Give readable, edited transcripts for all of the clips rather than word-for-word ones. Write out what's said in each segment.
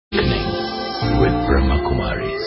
with Brahma Kumaris.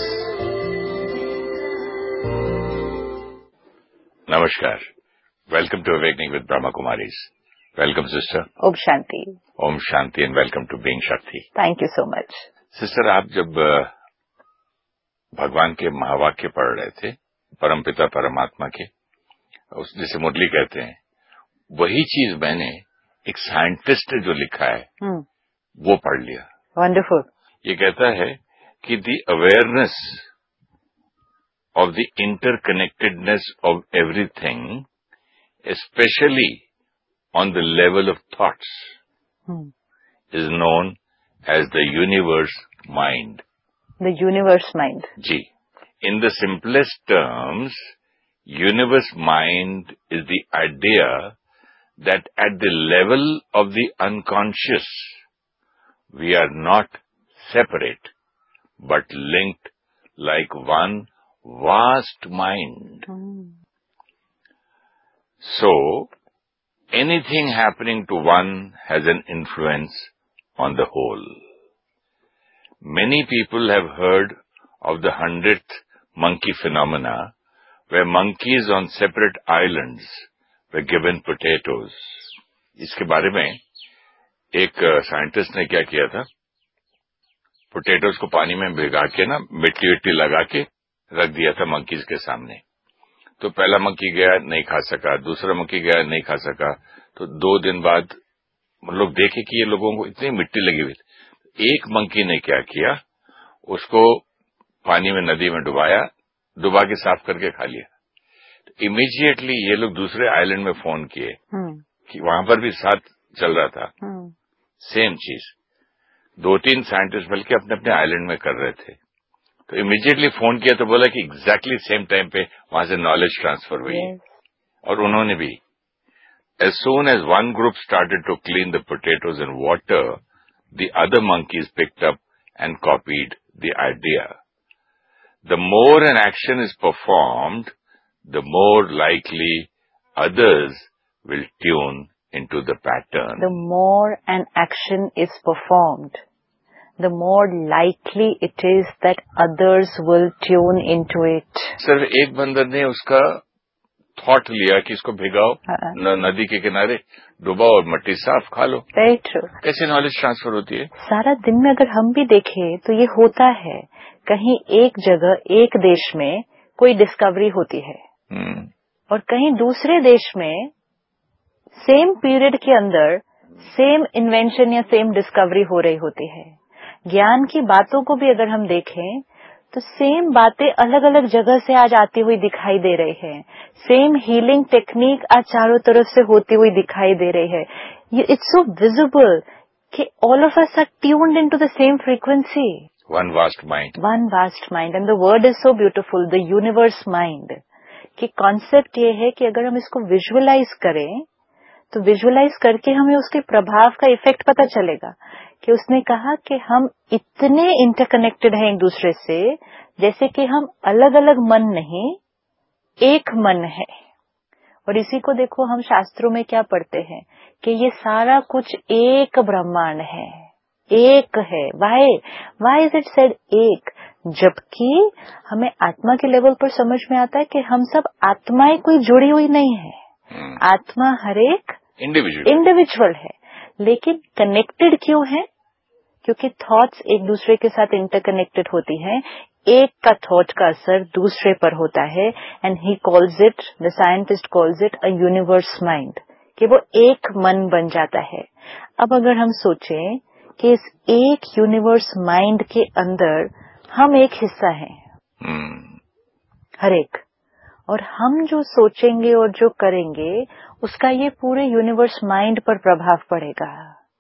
Namaskar. Welcome to Awakening with Brahma Kumaris. Welcome, sister. Om Shanti. Om Shanti and welcome to Being Shakti. Thank you so much. Sister, आप जब भगवान के महावाक्य पढ़ रहे थे, परमपिता परमात्मा के, उस जिसे मुरली कहते हैं, वही चीज मैंने एक साइंटिस्ट ने जो लिखा है वो पढ़ लिया. वंडरफुल. ये कहता है कि the awareness of the interconnectedness of everything, specially on the level of thoughts, is known as the universe mind. The universe mind. Ji. In the simplest terms, universe mind is the idea that at the level of the unconscious, we are not separate, but linked like one vast mind. So, anything happening to one has an influence on the whole. Many people have heard of the 100th monkey phenomena, where monkeys on separate islands were given potatoes. इसके बारे में एक scientist ने क्या किया था, potatoes को पानी में भिगा के ना मिट्टी लगा के रख दिया था मंकीज के सामने. तो पहला मंकी गया, नहीं खा सका. दूसरा मंकी गया, नहीं खा सका. तो 2 दिन बाद लोग देखे कि ये लोगों को इतनी मिट्टी लगी हुई थी. एक मंकी ने क्या किया, उसको पानी में नदी में डुबा के साफ करके खा लिया. तो इमीडिएटली ये लोग दूसरे आइलैंड में फोन किए कि वहां पर भी साथ चल रहा था सेम चीज. 2-3 साइंटिस्ट बल्कि अपने अपने आइलैंड में कर रहे थे. तो इमीडिएटली फोन किया तो बोला कि एग्जैक्टली सेम टाइम पे वहां से नॉलेज ट्रांसफर हुई. और उन्होंने भी, as soon as one group started to clean the potatoes in water, the other monkeys picked up and copied the idea. The more an action is performed, the more likely others will tune into the pattern. The more an action is performed, the more likely it is that others will tune into it. सिर्फ एक बंदर ने उसका thought लिया कि इसको भिगाओ नदी के किनारे, डुबाओ और मिट्टी साफ खा लो. Very true. कैसे नॉलेज ट्रांसफर होती है? सारा दिन में अगर हम भी देखें तो ये होता है. कहीं एक जगह एक देश में कोई डिस्कवरी होती है और कहीं दूसरे देश में सेम पीरियड के अंदर सेम इन्वेंशन या सेम डिस्कवरी हो रही होती है. ज्ञान की बातों को भी अगर हम देखें तो सेम बातें अलग अलग जगह से आज आती हुई दिखाई दे रही है. सेम हीलिंग टेक्निक आज चारों तरफ से होती हुई दिखाई दे रही है. इट्स सो विजिबल कि all of us are tuned into the same frequency. One vast mind. One vast mind. And the word is so beautiful, the universe mind. कि कॉन्सेप्ट ये है कि अगर हम इसको विजुअलाइज करें तो विजुअलाइज करके हमें उसके प्रभाव का इफेक्ट पता चलेगा. कि उसने कहा कि हम इतने इंटरकनेक्टेड हैं एक दूसरे से, जैसे कि हम अलग अलग मन नहीं, एक मन है. और इसी को देखो हम शास्त्रों में क्या पढ़ते हैं कि ये सारा कुछ एक ब्रह्मांड है, एक है. वाई इज इट सेड एक? जबकि हमें आत्मा के लेवल पर समझ में आता है कि हम सब आत्माएं कोई जुड़ी हुई नहीं है. आत्मा हर एक इंडिविजुअल है, लेकिन कनेक्टेड क्यों है? क्योंकि थॉट्स एक दूसरे के साथ इंटरकनेक्टेड होती हैं. एक का थॉट का असर दूसरे पर होता है. And he calls it, the scientist calls it a universe mind, कि वो एक मन बन जाता है. अब अगर हम सोचें कि इस एक यूनिवर्स माइंड के अंदर हम एक हिस्सा हैं, हर एक, और हम जो सोचेंगे और जो करेंगे उसका ये पूरे यूनिवर्स माइंड पर प्रभाव पड़ेगा.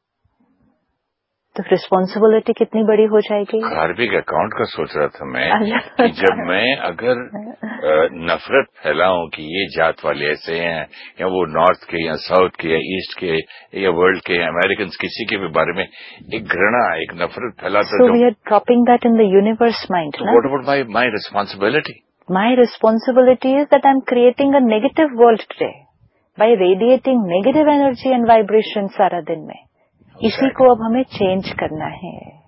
तो रिस्पॉन्सिबिलिटी कितनी बड़ी हो जाएगी. कार्मिक अकाउंट का सोच रहा था मैं कि जब मैं अगर नफरत फैलाऊं कि ये जात वाले ऐसे हैं, या वो नॉर्थ के या साउथ के या ईस्ट के या वर्ल्ड के अमेरिकन किसी के भी बारे में एक घृणा, एक नफरत फैलाता, so we are dropping that in the universe mind. So what about my responsibility? My responsibility is that I'm creating a negative world today by radiating negative energy and vibration सारा दिन में. इसी को अब हमें चेंज करना है.